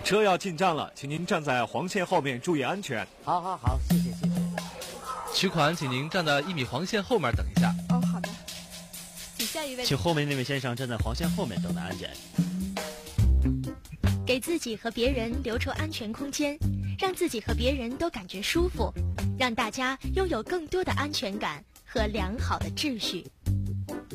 车要进站了，请您站在黄线后面，注意安全。 好，谢谢。 取款，请您站到1米黄线后面等一下。 哦，好的。请下一位。 请后面那位先生站在黄线后面等待安检。 给自己和别人留出安全空间，让自己和别人都感觉舒服，让大家拥有更多的安全感和良好的秩序。